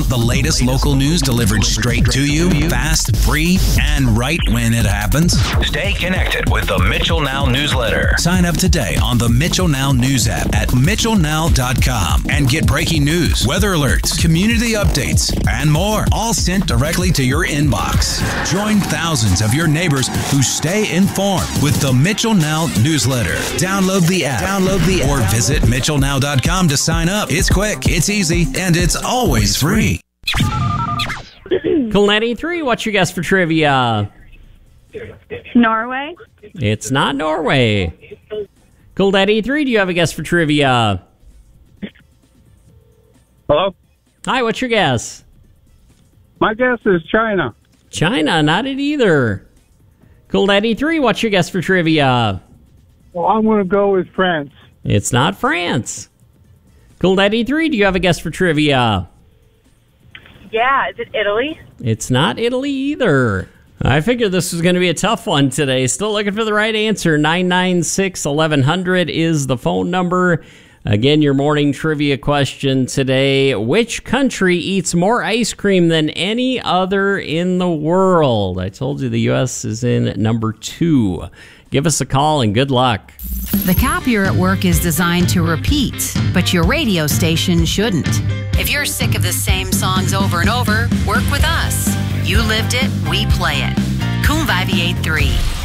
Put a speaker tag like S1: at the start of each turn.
S1: The latest local news delivered straight to you, fast, free, and right when it happens. Stay connected with the Mitchell Now newsletter. Sign up today on the Mitchell Now news app at mitchellnow.com and get breaking news, weather alerts, community updates, and more, all sent directly to your inbox. Join thousands of your neighbors who stay informed with the Mitchell Now newsletter. Download the app, or visit mitchellnow.com to sign up. It's quick, it's easy, and it's always free.
S2: Cool 93, what's your guess for trivia?
S3: Norway.
S2: It's not Norway. Cool 93, do you have a guess for trivia?
S4: Hello?
S2: Hi, what's your guess?
S4: My guess is China.
S2: China, not it either. Cool 93, what's your guess for trivia?
S4: Well, I'm going to go with France.
S2: It's not France. Cool 93, do you have a guess for trivia?
S3: Yeah, is it Italy?
S2: It's not Italy either. I figured this was going to be a tough one today. Still looking for the right answer. 996-1100 is the phone number. Again, your morning trivia question today. Which country eats more ice cream than any other in the world? I told you the U.S. is in number 2. Give us a call and good luck.
S5: The copier at work is designed to repeat, but your radio station shouldn't. If you're sick of the same songs over and over, work with us. You lived it, we play it. Cool 98.3.